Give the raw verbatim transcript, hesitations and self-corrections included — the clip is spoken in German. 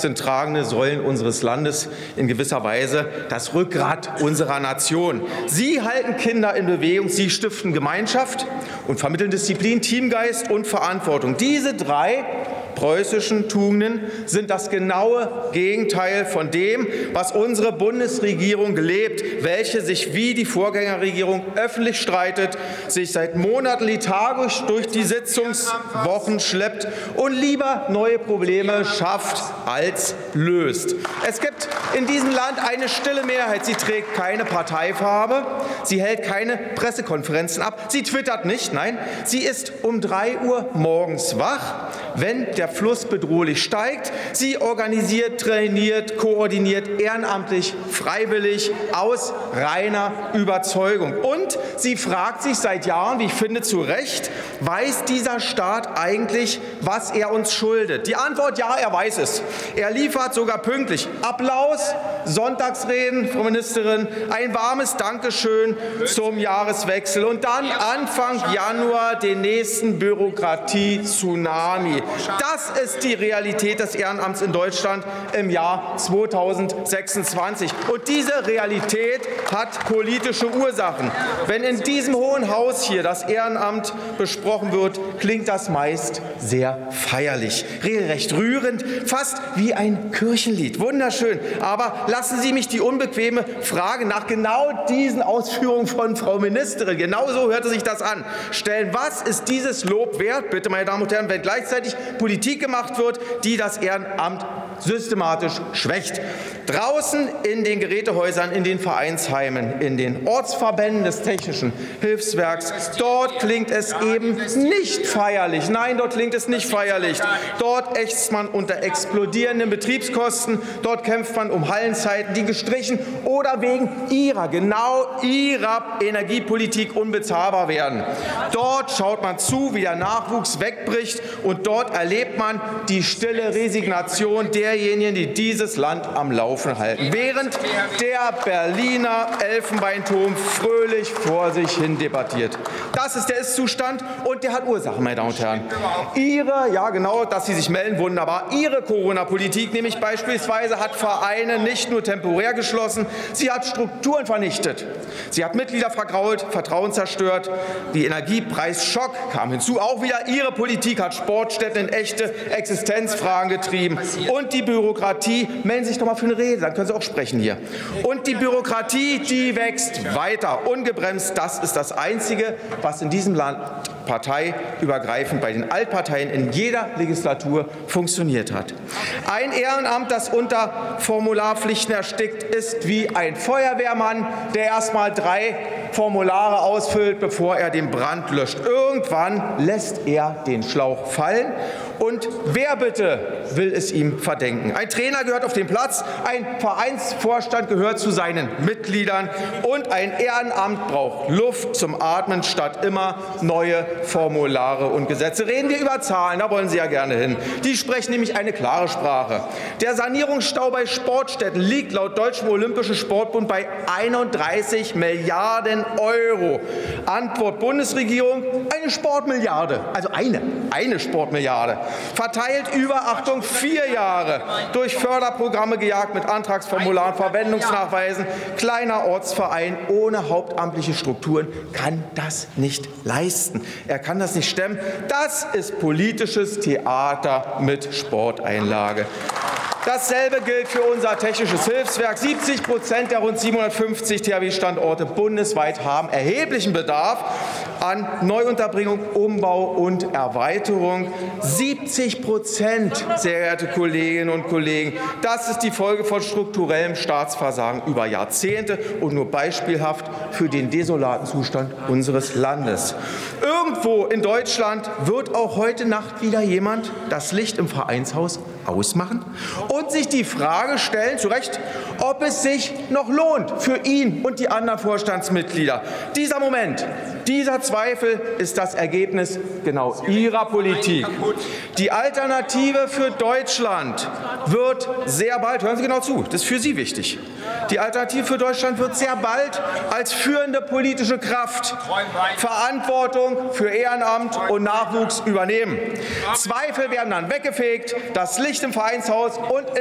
sind tragende Säulen unseres Landes, in gewisser Weise das Rückgrat unserer Nation. Sie halten Kinder in Bewegung, sie stiften Gemeinschaft und vermitteln Disziplin, Teamgeist und Verantwortung. Diese drei preußischen Tugenden sind das genaue Gegenteil von dem, was unsere Bundesregierung lebt, welche sich wie die Vorgängerregierung öffentlich streitet, sich seit Monaten lethargisch durch die Sitzungswochen schleppt und lieber neue Probleme schafft als löst. Es gibt in diesem Land eine stille Mehrheit. Sie trägt keine Parteifarbe, sie hält keine Pressekonferenzen ab, sie twittert nicht, nein, sie ist um drei Uhr morgens wach, wenn der Fluss bedrohlich steigt. Sie organisiert, trainiert, koordiniert ehrenamtlich, freiwillig, aus reiner Überzeugung. Und sie fragt sich seit Jahren, wie ich finde, zu Recht, weiß dieser Staat eigentlich, was er uns schuldet? Die Antwort: ja, er weiß es. Er liefert sogar pünktlich Applaus, Sonntagsreden, Frau Ministerin, ein warmes Dankeschön zum Jahreswechsel und dann Anfang Januar den nächsten Bürokratie-Tsunami. Das ist die Realität des Ehrenamts in Deutschland im Jahr zweitausendsechsundzwanzig. Und diese Realität hat politische Ursachen. Wenn in diesem Hohen Haus hier das Ehrenamt besprochen wird, klingt das meist sehr feierlich, regelrecht rührend, fast wie ein Kirchenlied. Wunderschön. Aber lassen Sie mich die unbequeme Frage nach genau diesen Ausführungen von Frau Ministerin, genauso hörte sich das an, stellen. Was ist dieses Lob wert, bitte, meine Damen und Herren, wenn gleichzeitig Politik gemacht wird, die das Ehrenamt systematisch schwächt? Draußen in den Gerätehäusern, in den Vereinsheimen, in den Ortsverbänden des Technischen Hilfswerks, dort klingt es eben nicht feierlich. Nein, dort klingt es nicht feierlich. Dort ächzt man unter explodierenden Betriebskosten. Dort kämpft man um Hallenzeiten, die gestrichen oder wegen ihrer, genau ihrer Energiepolitik unbezahlbar werden. Dort schaut man zu, wie der Nachwuchs wegbricht, und dort erlebt man die stille Resignation derjenigen, die dieses Land am Laufen halten, während der Berliner Elfenbeinturm fröhlich vor sich hin debattiert. Das ist der Ist-Zustand, und der hat Ursachen, meine Damen und Herren. Ihre, ja genau, dass Sie sich melden, wunderbar, Ihre Corona-Politik, nämlich beispielsweise, hat Vereine nicht nur temporär geschlossen, sie hat Strukturen vernichtet. Sie hat Mitglieder vergrault, Vertrauen zerstört, die Energiepreisschock kam hinzu. Auch wieder Ihre Politik hat Sportstätten in echte Existenzfragen getrieben. Und die Bürokratie, melden Sie sich doch mal für eine Rede, dann können Sie auch sprechen hier. Und die Bürokratie, die wächst weiter, ungebremst. Das ist das Einzige, was in diesem Land parteiübergreifend bei den Altparteien in jeder Legislatur funktioniert hat. Ein Ehrenamt, das unter Formularpflichten erstickt, ist wie ein Feuerwehrmann, der erst mal drei Formulare ausfüllt, bevor er den Brand löscht. Irgendwann lässt er den Schlauch fallen. Und wer bitte will es ihm verdenken? Ein Trainer gehört auf den Platz, ein Vereinsvorstand gehört zu seinen Mitgliedern, und ein Ehrenamt braucht Luft zum Atmen statt immer neue Formulare und Gesetze. Reden wir über Zahlen, da wollen Sie ja gerne hin. Die sprechen nämlich eine klare Sprache. Der Sanierungsstau bei Sportstätten liegt laut Deutschem Olympischen Sportbund bei einunddreißig Milliarden Euro. Antwort Bundesregierung: eine Sportmilliarde, also eine, eine Sportmilliarde. Verteilt über, Achtung, vier Jahre, durch Förderprogramme gejagt mit Antragsformularen, Verwendungsnachweisen. Kleiner Ortsverein ohne hauptamtliche Strukturen kann das nicht leisten. Er kann das nicht stemmen. Das ist politisches Theater mit Sporteinlage. Dasselbe gilt für unser Technisches Hilfswerk. siebzig Prozent der rund siebenhundertfünfzig T H W-Standorte bundesweit haben erheblichen Bedarf an Neuunterbringung, Umbau und Erweiterung. siebzig Prozent, sehr geehrte Kolleginnen und Kollegen. Das ist die Folge von strukturellem Staatsversagen über Jahrzehnte und nur beispielhaft für den desolaten Zustand unseres Landes. Irgendwo in Deutschland wird auch heute Nacht wieder jemand das Licht im Vereinshaus ausmachen und sich die Frage stellen, zu Recht, ob es sich noch lohnt für ihn und die anderen Vorstandsmitglieder. Dieser Moment, dieser Zweifel ist das Ergebnis genau Ihrer Politik. Die Alternative für Deutschland wird sehr bald, hören Sie genau zu, das ist für Sie wichtig, die Alternative für Deutschland wird sehr bald als führende politische Kraft Verantwortung für Ehrenamt und Nachwuchs übernehmen. Zweifel werden dann weggefegt, das Licht im Vereinshaus und